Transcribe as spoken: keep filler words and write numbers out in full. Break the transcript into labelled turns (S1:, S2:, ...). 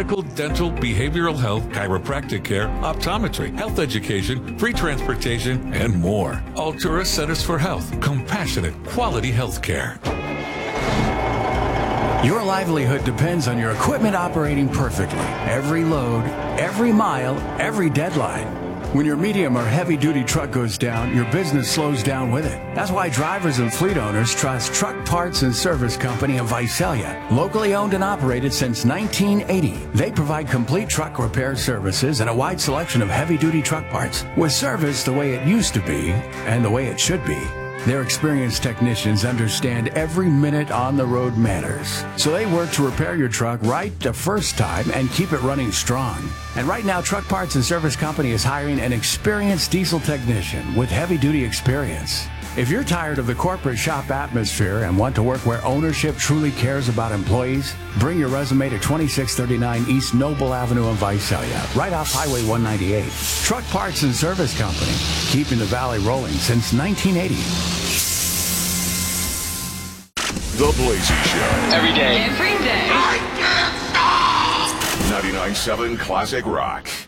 S1: medical, dental, behavioral health, chiropractic care, optometry, health education, free transportation, and more. Altura Centers for Health. Compassionate, quality health care.
S2: Your livelihood depends on your equipment operating perfectly. Every load, every mile, every deadline. When your medium or heavy-duty truck goes down, your business slows down with it. That's why drivers and fleet owners trust Truck Parts and Service Company of Visalia. Locally owned and operated since nineteen eighty. They provide complete truck repair services and a wide selection of heavy-duty truck parts with service the way it used to be and the way it should be. Their experienced technicians understand every minute on the road matters. So they work to repair your truck right the first time and keep it running strong. And right now, Truck Parts and Service Company is hiring an experienced diesel technician with heavy-duty experience. If you're tired of the corporate shop atmosphere and want to work where ownership truly cares about employees, bring your resume to twenty-six thirty-nine East Noble Avenue in Visalia, right off Highway one ninety-eight. Truck Parts and Service Company, keeping the valley rolling since nineteen eighty.
S3: The Blazy Show.
S4: Every day. Every day.
S3: ninety-nine point seven Classic Rock.